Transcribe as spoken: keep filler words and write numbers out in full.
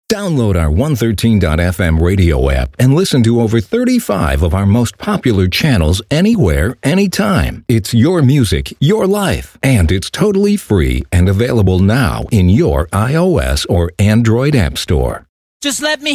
Download our one thirteen dot f m radio app and listen to over thirty-five of our most popular channels anywhere, anytime. It's your music, your life, and it's totally free and available now in your iOS or Android app store. Just let me